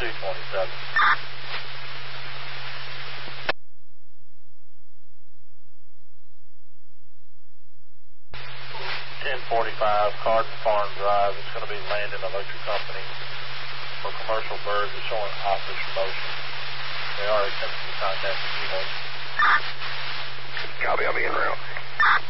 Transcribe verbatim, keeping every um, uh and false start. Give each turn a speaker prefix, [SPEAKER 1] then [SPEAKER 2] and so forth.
[SPEAKER 1] two twenty-seven. ten forty-five, Carden Farm Drive. It's going to be Landon Electric Company for commercial birds. It's showing office motion. They are attempting to contact the keynote.
[SPEAKER 2] Copy, I'll be in route.